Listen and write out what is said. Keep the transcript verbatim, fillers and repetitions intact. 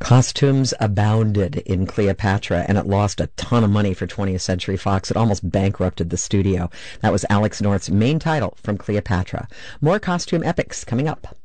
Costumes abounded in Cleopatra, and it lost a ton of money for twentieth Century Fox. It almost bankrupted the studio. That was Alex North's main title from Cleopatra. More costume epics coming up.